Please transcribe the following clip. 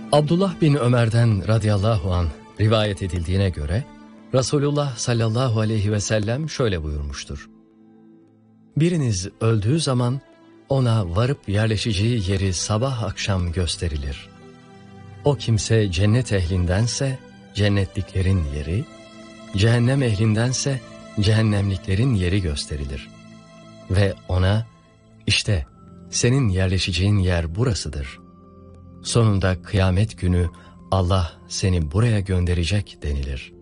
Abdullah bin Ömer'den radıyallahu anh rivayet edildiğine göre Resulullah sallallahu aleyhi ve sellem şöyle buyurmuştur. Biriniz öldüğü zaman ona varıp yerleşeceği yeri sabah akşam gösterilir. O kimse cennet ehlindense cennetliklerin yeri, cehennem ehlindense cehennemliklerin yeri gösterilir. Ve ona işte senin yerleşeceğin yer burasıdır. Sonunda kıyamet günü Allah seni buraya gönderecek denilir.